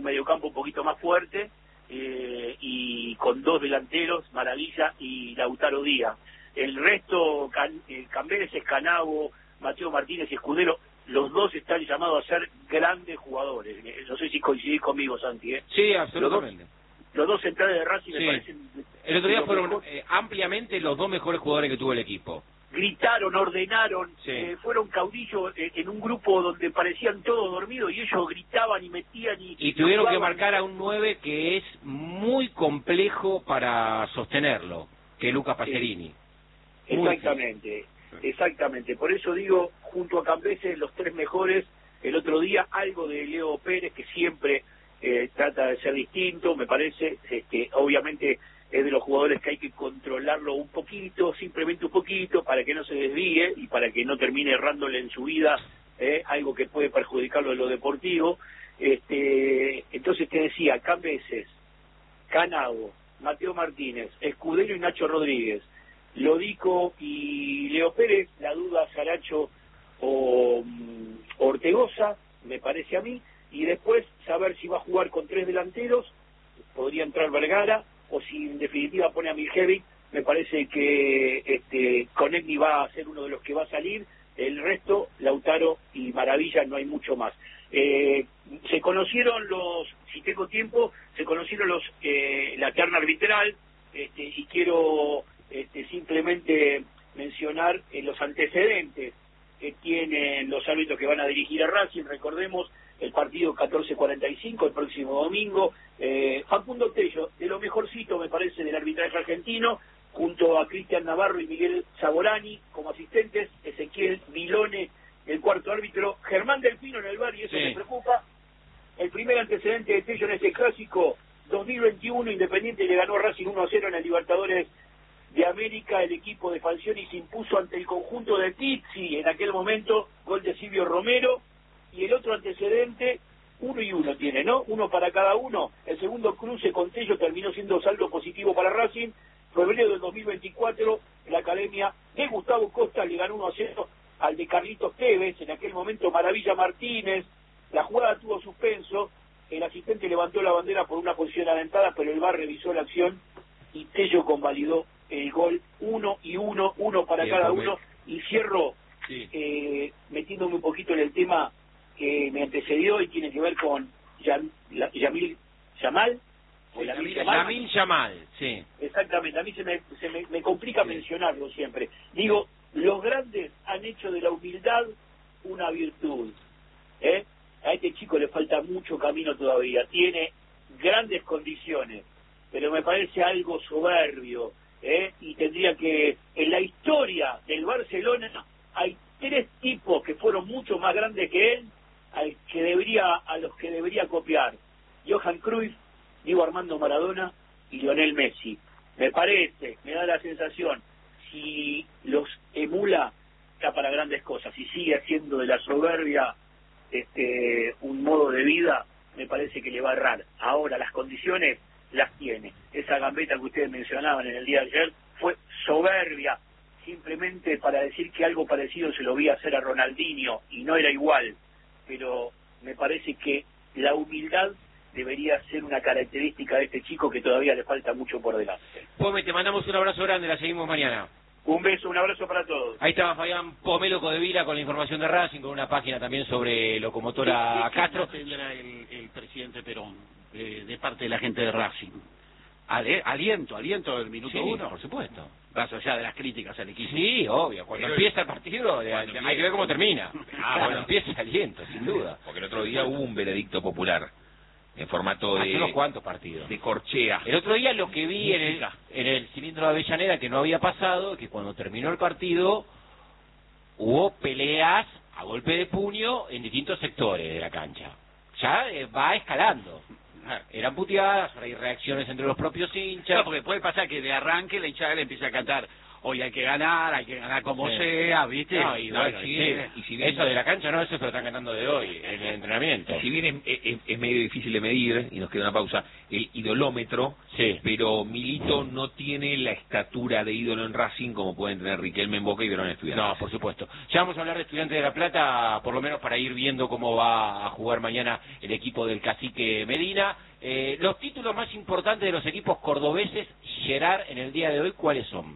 mediocampo un poquito más fuerte, y con 2 delanteros, Maravilla y Lautaro Díaz. El resto, Cambeses, Canavo, Mateo Martínez y Escudero, los dos están llamados a ser grandes jugadores. No sé si coincidís conmigo, Santi. Sí, absolutamente. Los dos centrales de Racing me parecen... El otro día fueron ampliamente los 2 mejores jugadores que tuvo el equipo. Gritaron, ordenaron, sí. Fueron caudillos en un grupo donde parecían todos dormidos y ellos gritaban y metían y tuvieron que marcar a un 9 que es muy complejo para sostenerlo, que es Lucas Pacerini. Exactamente. Por eso digo, junto a Cambeses, los 3 mejores. El otro día algo de Leo Pérez, que siempre trata de ser distinto, me parece. Obviamente es de los jugadores que hay que controlarlo un poquito, simplemente un poquito, para que no se desvíe y para que no termine errándole en su vida, algo que puede perjudicarlo en lo deportivo. Entonces te decía, Cambeses, Canavo, Mateo Martínez, Escudero y Nacho Rodríguez, Lodico y Leo Pérez, la duda Saracho o Ortegoza, me parece a mí, y después saber si va a jugar con 3 delanteros, podría entrar Vergara, o si en definitiva pone a Miljevic. Me parece que Konechny va a ser uno de los que va a salir. El resto, Lautaro y Maravilla, no hay mucho más. Se conocieron si tengo tiempo, la terna arbitral, y quiero simplemente mencionar los antecedentes que tienen los árbitros que van a dirigir a Racing. Recordemos el partido 14:45, el próximo domingo. Facundo Tello, de lo mejorcito me parece del arbitraje argentino, junto a Cristian Navarro y Miguel Saborani como asistentes, Ezequiel Milone, el cuarto árbitro, Germán Delfino en el VAR, y eso me preocupa. El primer antecedente de Tello en este clásico, 2021, Independiente le ganó a Racing 1-0 en el Libertadores de América. El equipo de Falcioni se impuso ante el conjunto de Pizzi, en aquel momento, gol de Silvio Romero. Y el otro antecedente, 1-1 tiene, ¿no? 1 para cada uno. El segundo cruce con Tello terminó siendo saldo positivo para Racing. Febrero del 2024, la academia de Gustavo Costa le ganó 1-0 al de Carlitos Tevez. En aquel momento, Maravilla Martínez. La jugada tuvo suspenso. El asistente levantó la bandera por una posición adelantada, pero el VAR revisó la acción y Tello convalidó el gol. 1-1 para cada uno. Y cierro metiéndome un poquito en el tema que me antecedió y tiene que ver con Lamine Yamal. Lamine Yamal, sí. Exactamente, a mí se me complica mencionarlo siempre. Digo, los grandes han hecho de la humildad una virtud. A este chico le falta mucho camino todavía, tiene grandes condiciones, pero me parece algo soberbio, y tendría que, en la historia del Barcelona, hay 3 tipos que fueron mucho más grandes que él, a los que debería copiar: Johan Cruyff, Diego Armando Maradona y Lionel Messi. Me da la sensación, si los emula, está para grandes cosas. Si sigue haciendo de la soberbia un modo de vida, me parece que le va a errar. Ahora las condiciones las tiene. Esa gambeta que ustedes mencionaban en el día de ayer fue soberbia, simplemente para decir que algo parecido se lo vi hacer a Ronaldinho y no era igual. Pero me parece que la humildad debería ser una característica de este chico, que todavía le falta mucho por delante. Pome, te mandamos un abrazo grande, la seguimos mañana. Un beso, un abrazo para todos. Ahí estaba Fabián Pomelo Codevila con la información de Racing, con una página también sobre Locomotora Castro. Tendrá el presidente Perón, de parte de la gente de Racing. Aliento del minuto 1. Por supuesto. Más allá de las críticas al equipo. Sí, obvio. Cuando empieza el partido, hay que ver cómo termina. Cuando empieza aliento, sin duda. Porque el otro día hubo un veredicto popular en formato hace unos cuantos partidos de corchea. El otro día lo que vi en el cilindro de Avellaneda, que no había pasado, que cuando terminó el partido hubo peleas a golpe de puño en distintos sectores de la cancha. Ya va escalando. Eran puteadas, hay reacciones entre los propios hinchas. No, porque puede pasar que de arranque la hinchada le empiece a cantar hoy hay que ganar como sea, ¿viste? No, y bueno, y si bien eso de la cancha no, eso se lo están ganando de hoy, en el entrenamiento. Si bien es medio difícil de medir, y nos queda una pausa, el idolómetro, pero Milito no tiene la estatura de ídolo en Racing como pueden tener Riquelme en Boca y Verón en Estudiantes. No, por supuesto. Ya vamos a hablar de Estudiantes de La Plata, por lo menos para ir viendo cómo va a jugar mañana el equipo del Cacique Medina. Los títulos más importantes de los equipos cordobeses, Gerard, en el día de hoy, ¿cuáles son?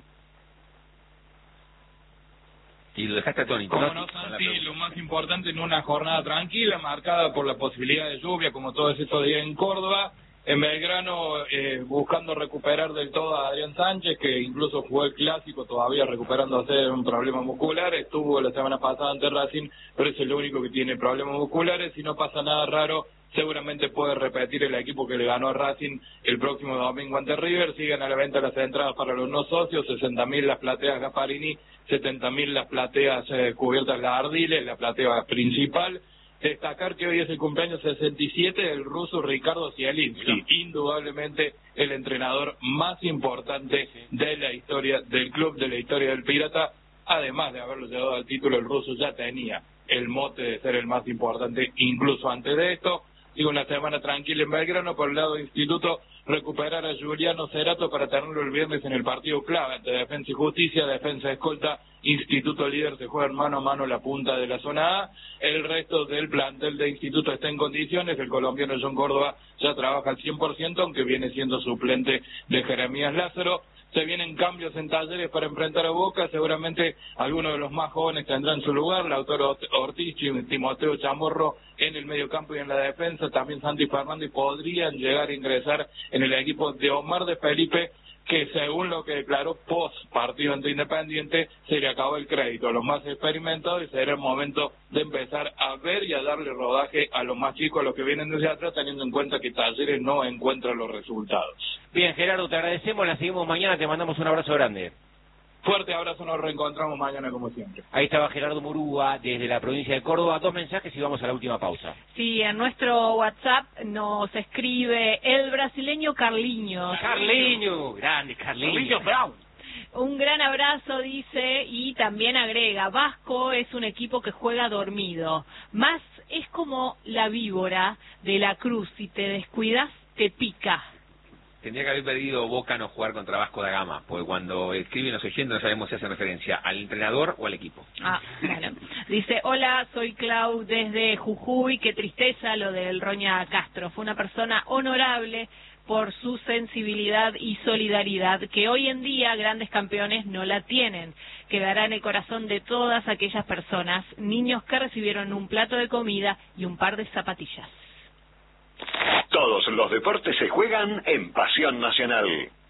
Y lo dejaste atónito. Como no, Santi, lo más importante en una jornada tranquila, marcada por la posibilidad de lluvia, como todos estos días en Córdoba. En Belgrano, buscando recuperar del todo a Adrián Sánchez, que incluso jugó el clásico, todavía recuperándose de un problema muscular. Estuvo la semana pasada ante Racing, pero es el único que tiene problemas musculares. Si no pasa nada raro, seguramente puede repetir el equipo que le ganó a Racing el próximo domingo ante River. Sigan a la venta las entradas para los no socios, 60.000 las plateas Gasparini, 70.000 las plateas cubiertas la Ardiles, la platea principal. Destacar que hoy es el cumpleaños 67 del ruso Ricardo Zielinski, indudablemente el entrenador más importante de la historia del club, de la historia del Pirata. Además de haberlo llevado al título, el ruso ya tenía el mote de ser el más importante incluso antes de esto. Sigo una semana tranquila en Belgrano. Por el lado de Instituto, recuperar a Juliano Cerato para tenerlo el viernes en el partido clave ante Defensa y Justicia, Defensa Escolta. Instituto líder se juega mano a mano la punta de la zona A. El resto del plantel de Instituto está en condiciones. El colombiano John Córdoba ya trabaja al 100%, aunque viene siendo suplente de Jeremías Lázaro. Se vienen cambios en Talleres para enfrentar a Boca. Seguramente algunos de los más jóvenes tendrán su lugar. Lautaro Ortiz y Timoteo Chamorro en el medio campo y en la defensa. También Santi Fernández podrían llegar a ingresar en el equipo de Omar de Felipe, que según lo que declaró post partido ante Independiente, se le acabó el crédito a los más experimentados y será el momento de empezar a ver y a darle rodaje a los más chicos, a los que vienen desde atrás, teniendo en cuenta que Talleres no encuentra los resultados. Bien, Gerardo, te agradecemos, la seguimos mañana, te mandamos un abrazo grande. Fuerte abrazo, nos reencontramos mañana como siempre. Ahí estaba Gerardo Murúa desde la provincia de Córdoba. 2 mensajes y vamos a la última pausa. Sí, en nuestro WhatsApp nos escribe el brasileño Carlinhos. Carlinhos, grande Carlinhos Brown. Un gran abrazo, dice, y también agrega, Vasco es un equipo que juega dormido. Más es como la víbora de la Cruz, si te descuidas, te pica. Tendría que haber pedido Boca no jugar contra Vasco da Gama, porque cuando escriben los oyentes no sabemos si hacen referencia al entrenador o al equipo. Ah, bueno. Dice, hola, soy Clau desde Jujuy, qué tristeza lo del Roña Castro. Fue una persona honorable por su sensibilidad y solidaridad, que hoy en día grandes campeones no la tienen. Quedará en el corazón de todas aquellas personas, niños que recibieron un plato de comida y un par de zapatillas. Todos los deportes se juegan en Pasión Nacional.